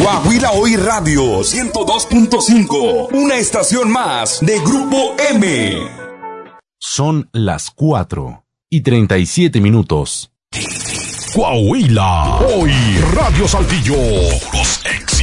Coahuila Hoy Radio 102.5, una estación más de Grupo M. Son las 4:37. Coahuila Hoy Radio Saltillo. Puros